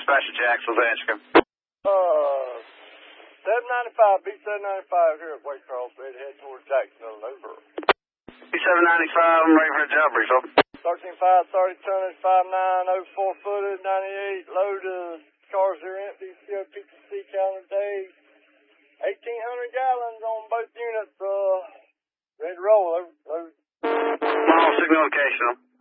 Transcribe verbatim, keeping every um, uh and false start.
dispatch to Jacksonville, Michigan. Uh, seven ninety-five, B seven ninety-five here at Waycross, ready to head towards Jacksonville, over. B seven ninety-five, I'm ready for a job brief, over. thirteen five, thirty tonnage, five nine, oh four footed, ninety-eight, load of cars are empty, C O P T C calendar days, eighteen hundred gallons on both units, uh, ready to roll, over, over. Small signal location.